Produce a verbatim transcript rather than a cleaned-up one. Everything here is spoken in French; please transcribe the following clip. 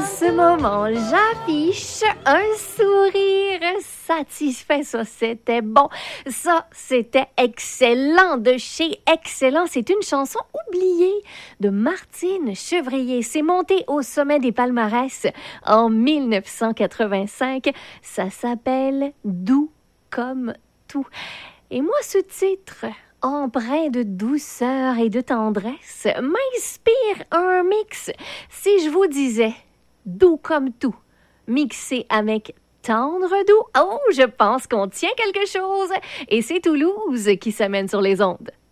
ce moment, j'affiche un sourire satisfait. Ça, c'était bon. Ça, c'était excellent de chez Excellent. C'est une chanson oubliée de Martine Chevrier. C'est monté au sommet des palmarès en mille neuf cent quatre-vingt-cinq. Ça s'appelle « Doux comme tout ». Et moi, ce titre, empreint de douceur et de tendresse, m'inspire un mix. Si je vous disais « doux comme tout », mixé avec « tendre doux », oh, je pense qu'on tient quelque chose. Et c'est Toulouse qui s'amène sur les ondes.